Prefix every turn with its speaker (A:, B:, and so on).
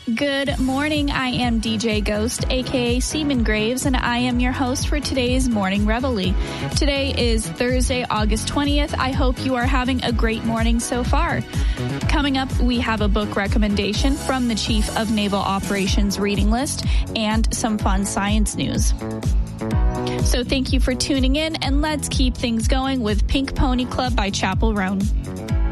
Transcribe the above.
A: Good morning. I am DJ Ghost, aka Seaman Graves, and I am your host for today's Morning Reveille. Today is Thursday, August 20th. I hope you are having a great morning so far. Coming up, we have a book recommendation from the Chief of Naval Operations reading list and some fun science news. So thank you for tuning in, and let's keep things going with Pink Pony Club by Chappell Roan.